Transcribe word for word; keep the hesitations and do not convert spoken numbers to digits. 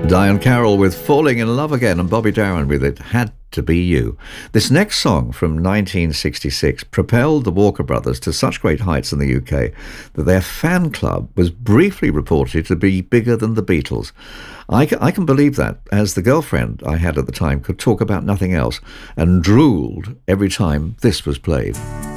Diane Carroll with Falling in Love Again, and Bobby Darin with It Had to Be You. This next song from nineteen sixty-six propelled the Walker Brothers to such great heights in the U K that their fan club was briefly reported to be bigger than the Beatles. I can, I can believe that, as the girlfriend I had at the time could talk about nothing else and drooled every time this was played.